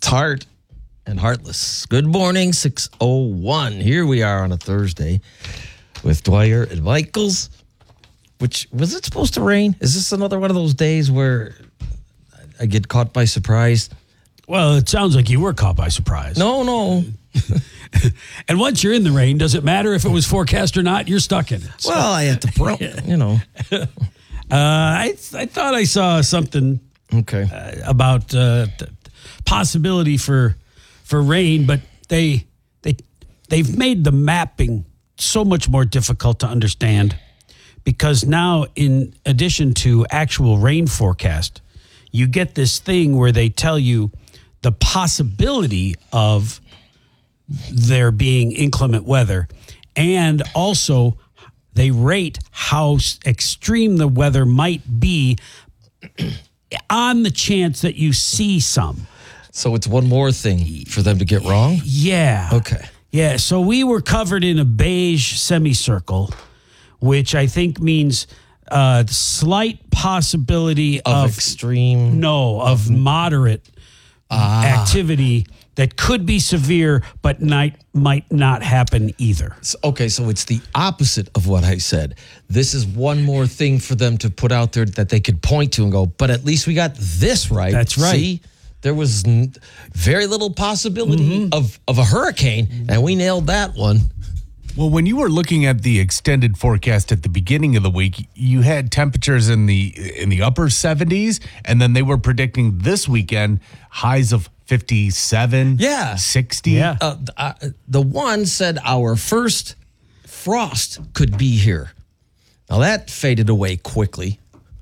It's Heart and Heartless. Good morning, 6:01. Here we are on a Thursday with Dwyer and Michaels. Which, was it supposed to rain? Is this another one of those days where I get caught by surprise? Well, it sounds like you were caught by surprise. No. And once you're in the rain, does it matter if it was forecast or not? You're stuck in it. So, Well, I had to, I thought I saw something Okay. about the possibility for rain, but they've made the mapping so much more difficult to understand because now, in addition to actual rain forecast, you get this thing where they tell you the possibility of there being inclement weather, and also they rate how extreme the weather might be on the chance that you see some. So it's one more thing for them to get wrong? Yeah. Okay. Yeah, so we were covered in a beige semicircle, which I think means slight possibility Of extreme? No, of moderate activity that could be severe, but might not happen either. Okay, so it's the opposite of what I said. This is one more thing for them to put out there that they could point to and go, but at least we got this right. That's right. See, there was very little possibility of a hurricane, and we nailed that one. Well, when you were looking at the extended forecast at the beginning of the week, you had temperatures in the upper 70s, and then they were predicting this weekend highs of 57, 60. Yeah. The one said our first frost could be here. Now that faded away quickly.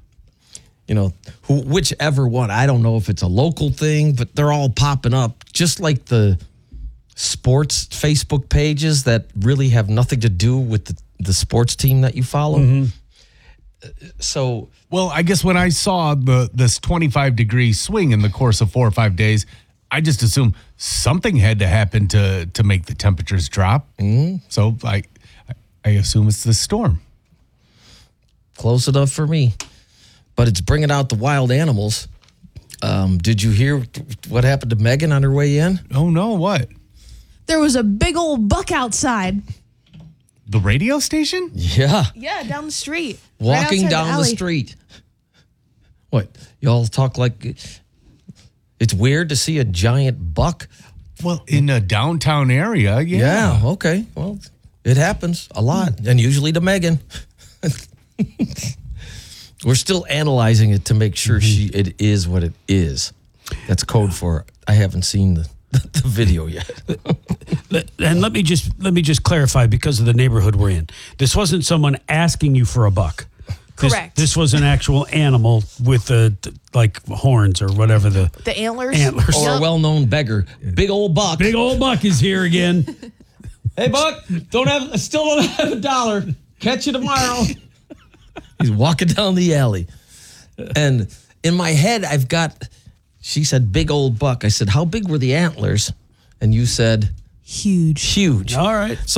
Whichever one, I don't know if it's a local thing, but they're all popping up, just like the sports Facebook pages that really have nothing to do with the sports team that you follow. So, well, I guess when I saw this 25-degree swing in the course of 4 or 5 days, I just assumed something had to happen to make the temperatures drop. So I assume it's the storm. Close enough for me. But it's bringing out the wild animals. Did you hear what happened to Megan on her way in? Oh, no, what? There was a big old buck outside. The radio station? Yeah. Yeah, down the street. Walking right down the alley. street. What? Y'all talk like it's weird to see a giant buck? Well, in a downtown area, yeah. Yeah, okay. Well, it happens a lot, and usually to Megan. We're still analyzing it to make sure it is what it is. That's code for I haven't seen the video yet. And let me just clarify, because of the neighborhood we're in. This wasn't someone asking you for a buck. Correct. This was an actual animal with the horns or whatever The antlers. Or a well-known beggar. Big old buck. Big old buck is here again. Hey, Buck, still don't have $1. Catch you tomorrow. He's walking down the alley. And in my head, she said, big old buck. I said, how big were the antlers? And you said, Huge. huge. All right. So